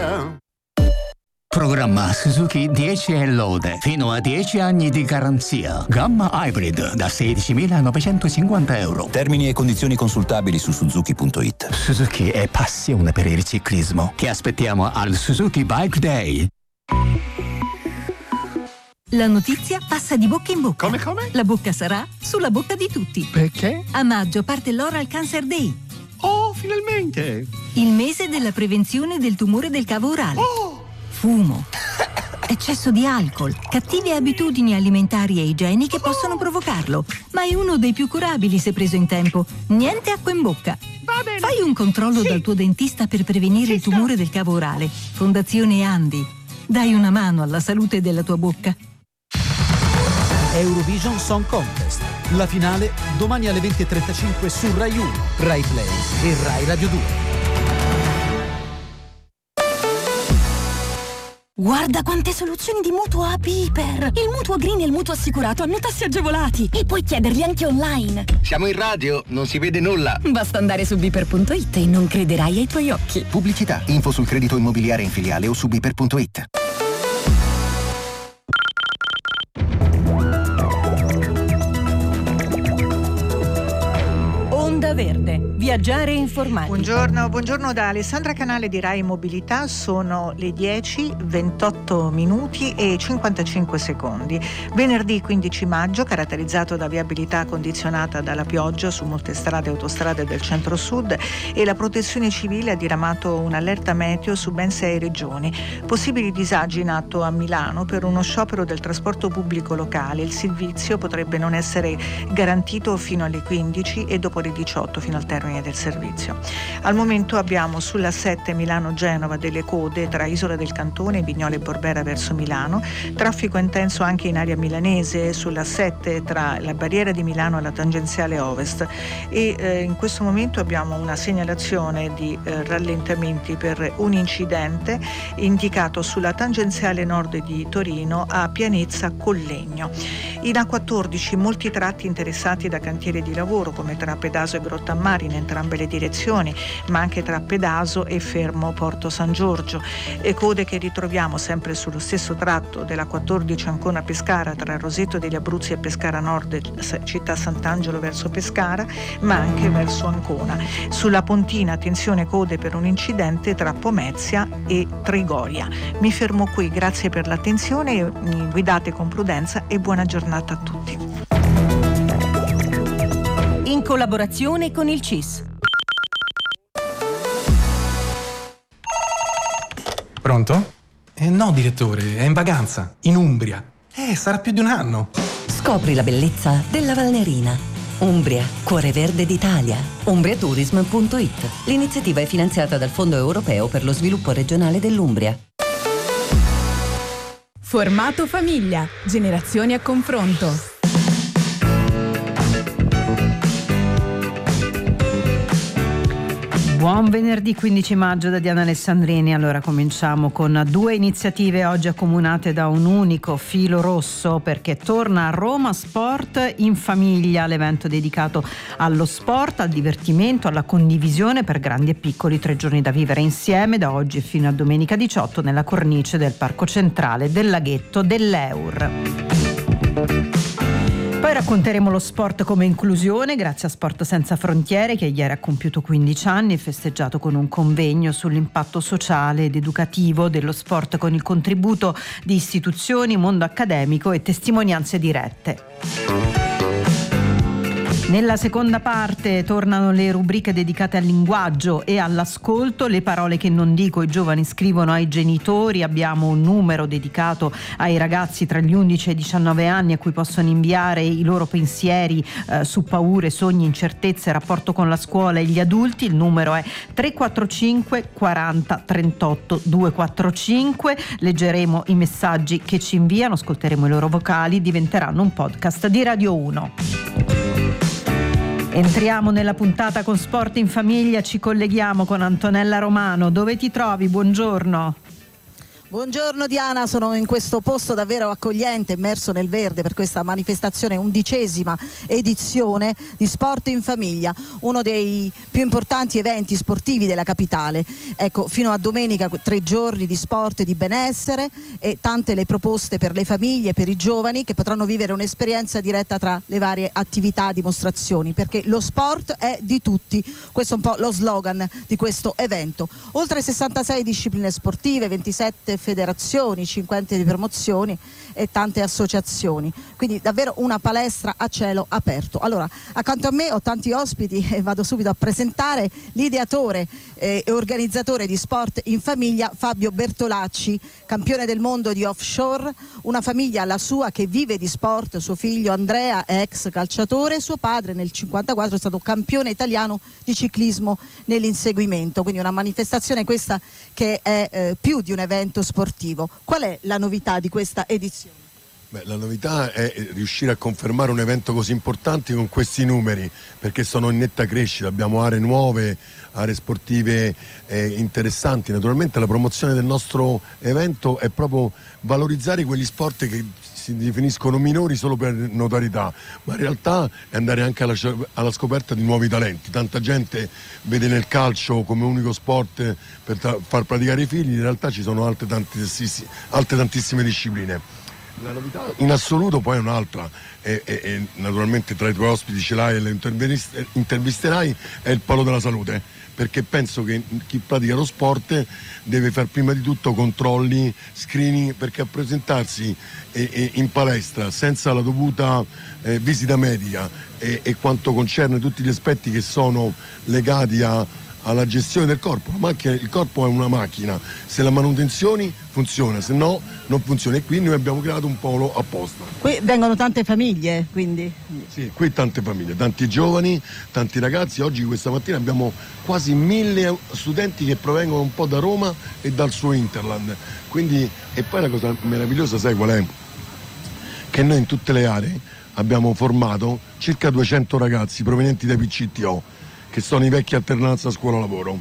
yeah. Programma Suzuki 10 e lode, fino a 10 anni di garanzia. Gamma Hybrid da 16.950 euro. Termini e condizioni consultabili su Suzuki.it. Suzuki è passione per il ciclismo. Ti aspettiamo al Suzuki Bike Day. La notizia passa di bocca in bocca. Come? La bocca sarà sulla bocca di tutti. Perché? A maggio parte l'Oral Cancer Day, Oh, finalmente! il mese della prevenzione del tumore del cavo orale. Fumo, eccesso di alcol, cattive abitudini alimentari e igieniche possono provocarlo, ma è uno dei più curabili se preso in tempo. Niente acqua in bocca. Va bene! Fai un controllo dal tuo dentista per prevenire il tumore del cavo orale. Fondazione Andi. Dai una mano alla salute della tua bocca. Eurovision Song Contest. La finale domani alle 20.35 su Rai 1, Rai Play e Rai Radio 2. Guarda quante soluzioni di mutuo a Piper! Il mutuo green e il mutuo assicurato hanno tassi agevolati e puoi chiederli anche online. Siamo in radio, non si vede nulla. Basta andare su Piper.it e non crederai ai tuoi occhi. Pubblicità, info sul credito immobiliare in filiale o su Piper.it. Onda Verde. Viaggiare informati. Buongiorno da Alessandra Canale di Rai Mobilità. Sono le 10:28 minuti e 55 secondi. Venerdì 15 maggio, caratterizzato da viabilità condizionata dalla pioggia su molte strade e autostrade del centro-sud, e la Protezione Civile ha diramato un'allerta meteo su ben 6 regioni. Possibili disagi in atto a Milano per uno sciopero del trasporto pubblico locale. Il servizio potrebbe non essere garantito fino alle 15 e dopo le 18 fino al termine del servizio. Al momento abbiamo sulla 7 Milano-Genova delle code tra Isola del Cantone e Vignole Borbera verso Milano, traffico intenso anche in area milanese sulla 7 tra la barriera di Milano e la tangenziale ovest, e in questo momento abbiamo una segnalazione di rallentamenti per un incidente indicato sulla tangenziale nord di Torino a Pianezza Collegno. In A14 molti tratti interessati da cantieri di lavoro come tra Pedaso e Grottammari in entrambe le direzioni, ma anche tra Pedaso e Fermo Porto San Giorgio, e code che ritroviamo sempre sullo stesso tratto della 14 Ancona-Pescara tra Roseto degli Abruzzi e Pescara Nord, città Sant'Angelo verso Pescara, ma anche verso Ancona. Sulla Pontina attenzione, code per un incidente tra Pomezia e Trigoria. Mi fermo qui, grazie per l'attenzione, guidate con prudenza e buona giornata a tutti. In collaborazione con il CIS. Pronto? No, direttore, è in vacanza, in Umbria. Sarà più di un anno. Scopri la bellezza della Valnerina. Umbria, cuore verde d'Italia. Umbriatourism.it. L'iniziativa è finanziata dal Fondo Europeo per lo sviluppo regionale dell'Umbria. Formato famiglia. Generazioni a confronto. Buon venerdì 15 maggio da Diana Alessandrini. Allora cominciamo con due iniziative oggi accomunate da un unico filo rosso, perché torna a Roma Sport in Famiglia, l'evento dedicato allo sport, al divertimento, alla condivisione per grandi e piccoli, 3 giorni da vivere insieme da oggi fino a domenica 18 nella cornice del Parco Centrale del Laghetto dell'Eur. Poi racconteremo lo sport come inclusione grazie a Sport Senza Frontiere, che ieri ha compiuto 15 anni e festeggiato con un convegno sull'impatto sociale ed educativo dello sport con il contributo di istituzioni, mondo accademico e testimonianze dirette. Nella seconda parte tornano le rubriche dedicate al linguaggio e all'ascolto, le parole che non dico, i giovani scrivono ai genitori. Abbiamo un numero dedicato ai ragazzi tra gli 11 e i 19 anni a cui possono inviare i loro pensieri su paure, sogni, incertezze, rapporto con la scuola e gli adulti. Il numero è 345 40 38 245. Leggeremo i messaggi che ci inviano, ascolteremo i loro vocali, diventeranno un podcast di Radio 1. Entriamo nella puntata con Sport in Famiglia, ci colleghiamo con Antonella Romano. Dove ti trovi? Buongiorno. Buongiorno Diana, sono in questo posto davvero accogliente, immerso nel verde per questa manifestazione, 11ª edizione di Sport in Famiglia, uno dei più importanti eventi sportivi della capitale. Ecco, fino a domenica 3 giorni di sport e di benessere e tante le proposte per le famiglie, per i giovani che potranno vivere un'esperienza diretta tra le varie attività, dimostrazioni, perché lo sport è di tutti. Questo è un po' lo slogan di questo evento. Oltre 66 discipline sportive, 27 federazioni, 50 di promozioni e tante associazioni, quindi davvero una palestra a cielo aperto. Allora, accanto a me ho tanti ospiti e vado subito a presentare l'ideatore e organizzatore di Sport in Famiglia, Fabio Bertolacci, campione del mondo di offshore, una famiglia la sua che vive di sport. Suo figlio Andrea è ex calciatore, suo padre nel 1954 è stato campione italiano di ciclismo nell'inseguimento, quindi una manifestazione questa che è più di un evento sportivo. Qual è la novità di questa edizione? La novità è riuscire a confermare un evento così importante con questi numeri, perché sono in netta crescita, abbiamo aree nuove, aree sportive interessanti. Naturalmente la promozione del nostro evento è proprio valorizzare quegli sport che si definiscono minori solo per notorietà, ma in realtà è andare anche alla scoperta di nuovi talenti. Tanta gente vede nel calcio come unico sport per far praticare i figli, in realtà ci sono altre tantissime discipline. La novità in assoluto poi è un'altra, e naturalmente tra i tuoi ospiti ce l'hai e le intervisterai, è il polo della salute, perché penso che chi pratica lo sport deve fare prima di tutto controlli, screening, perché a presentarsi in palestra senza la dovuta visita medica e quanto concerne tutti gli aspetti che sono legati alla gestione del corpo. Il corpo è una macchina, se la manutenzioni funziona, se no non funziona, e qui noi abbiamo creato un polo apposta. Qui vengono tante famiglie, quindi? Sì, qui tante famiglie, tanti giovani, tanti ragazzi. Oggi questa mattina abbiamo quasi 1000 studenti che provengono un po' da Roma e dal suo Interland. Quindi, e poi la cosa meravigliosa sai qual è? Che noi in tutte le aree abbiamo formato circa 200 ragazzi provenienti dai PCTO, che sono i vecchi alternanza scuola-lavoro.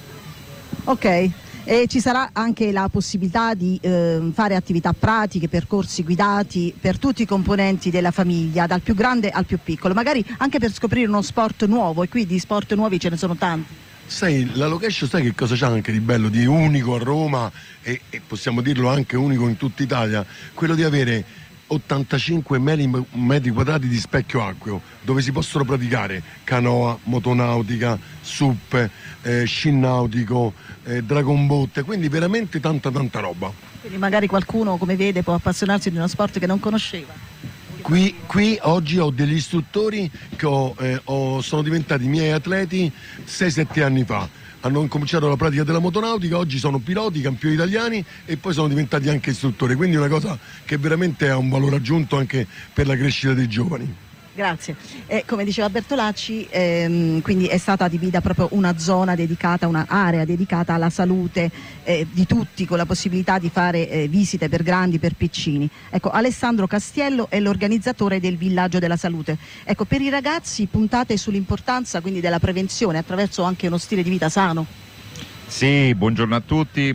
Ok, e ci sarà anche la possibilità di fare attività pratiche, percorsi guidati per tutti i componenti della famiglia, dal più grande al più piccolo, magari anche per scoprire uno sport nuovo, e qui di sport nuovi ce ne sono tanti. Sai, la location sai che cosa c'ha anche di bello, di unico a Roma e possiamo dirlo anche unico in tutta Italia? Quello di avere 85 metri quadrati di specchio acqueo dove si possono praticare canoa, motonautica, SUP, sci nautico, dragon boat, quindi veramente tanta roba. Quindi magari qualcuno, come vede, può appassionarsi di uno sport che non conosceva. Qui oggi ho degli istruttori che sono diventati miei atleti 6-7 anni fa. Hanno incominciato la pratica della motonautica, oggi sono piloti, campioni italiani e poi sono diventati anche istruttori, quindi è una cosa che veramente ha un valore aggiunto anche per la crescita dei giovani. Grazie. Come diceva Bertolacci, quindi è stata adibita proprio una zona dedicata, un'area dedicata alla salute di tutti, con la possibilità di fare visite per grandi, per piccini. Ecco, Alessandro Castiello è l'organizzatore del Villaggio della Salute. Ecco, per i ragazzi puntate sull'importanza quindi della prevenzione attraverso anche uno stile di vita sano. Sì, buongiorno a tutti,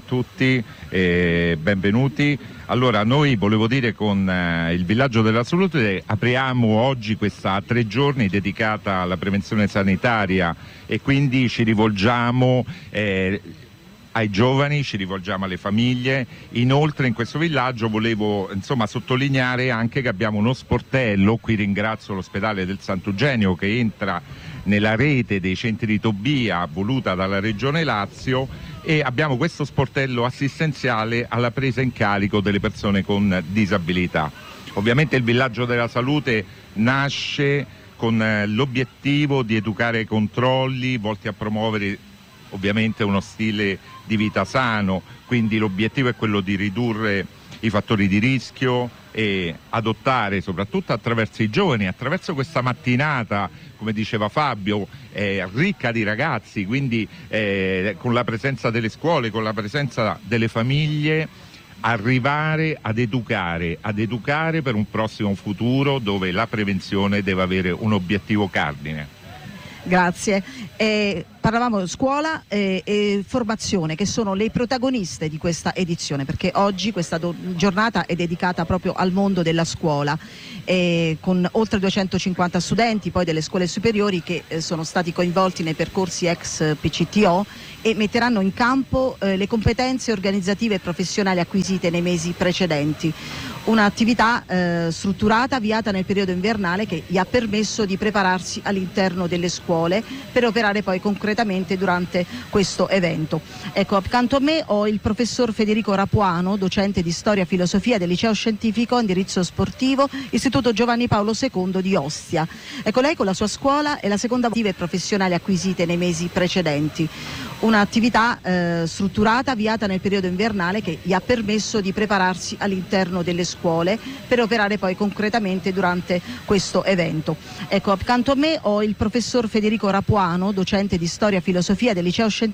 benvenuti. Allora, noi volevo dire con il Villaggio della Salute apriamo oggi questa 3 giorni dedicata alla prevenzione sanitaria e quindi ci rivolgiamo ai giovani, ci rivolgiamo alle famiglie. Inoltre in questo villaggio volevo sottolineare anche che abbiamo uno sportello, qui ringrazio l'ospedale del Sant'Eugenio che entra nella rete dei centri di Tobia voluta dalla Regione Lazio, e abbiamo questo sportello assistenziale alla presa in carico delle persone con disabilità. Ovviamente il Villaggio della Salute nasce con l'obiettivo di educare ai controlli volti a promuovere ovviamente uno stile di vita sano, quindi l'obiettivo è quello di ridurre i fattori di rischio e adottare, soprattutto attraverso i giovani, attraverso questa mattinata, come diceva Fabio, ricca di ragazzi, quindi con la presenza delle scuole, con la presenza delle famiglie, arrivare ad educare per un prossimo futuro dove la prevenzione deve avere un obiettivo cardine. Grazie. parlavamo scuola e formazione, che sono le protagoniste di questa edizione, perché oggi questa giornata è dedicata proprio al mondo della scuola, con oltre 250 studenti poi delle scuole superiori che sono stati coinvolti nei percorsi ex PCTO e metteranno in campo le competenze organizzative e professionali acquisite nei mesi precedenti. Un'attività strutturata avviata nel periodo invernale che gli ha permesso di prepararsi all'interno delle scuole per operare poi concretamente durante questo evento. Ecco, accanto a me ho il professor Federico Rapuano, docente di storia e filosofia del liceo scientifico indirizzo sportivo Istituto Giovanni Paolo II di Ostia. Ecco, lei con la sua scuola è la seconda attività professionali acquisite nei mesi precedenti. Un'attività strutturata avviata nel periodo invernale che gli ha permesso di prepararsi all'interno delle scuole per operare poi concretamente durante questo evento. Ecco, accanto a me ho il professor Federico Rapuano, docente di storia e filosofia del liceo scientifico